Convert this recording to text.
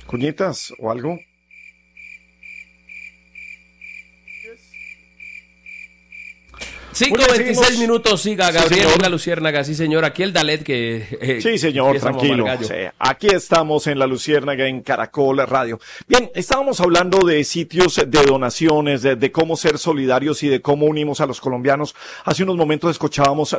¿Cuñitas o algo? 5:26 minutos, siga Gabriel sí, en La Luciérnaga, sí señor, aquí el Dalet que... sí señor, tranquilo, sí, aquí estamos en La Luciérnaga en Caracol Radio. Bien, estábamos hablando de sitios de donaciones, de cómo ser solidarios y de cómo unimos a los colombianos. Hace unos momentos escuchábamos